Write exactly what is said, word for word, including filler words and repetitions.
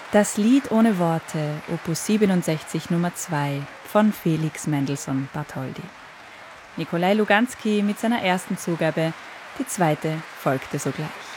Das Lied ohne Worte, Opus siebenundsechzig Nummer zwei von Felix Mendelssohn Bartholdy. Nikolai Luganski mit seiner ersten Zugabe, die zweite folgte sogleich.